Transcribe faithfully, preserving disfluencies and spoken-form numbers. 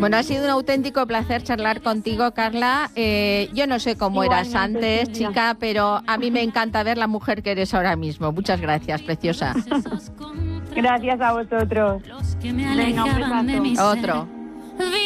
Bueno, ha sido un auténtico placer charlar contigo, Carla. Eh, yo no sé cómo Igualmente, eras antes, Silvia. chica, pero a mí me encanta ver la mujer que eres ahora mismo. Muchas gracias, preciosa. Gracias a vosotros. Los que me Venga, un alejaban de besazo. mi ser. Otro.